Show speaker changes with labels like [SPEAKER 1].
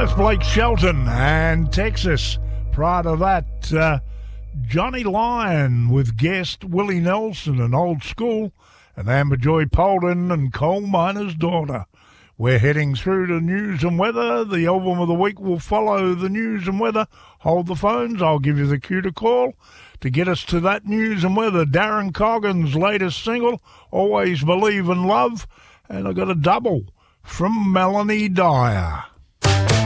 [SPEAKER 1] That's Blake Shelton and Texas. Prior to that, Johnny Lyon with guest Willie Nelson and Old School, and Amber Joy Polden and Coal Miner's Daughter. We're heading through to news and weather. The album of the week will follow the news and weather. Hold the phones. I'll give you the cue to call. To get us to that news and weather, Darren Coggan's latest single, Always Believe in Love. And I got a double from Melanie Dyer.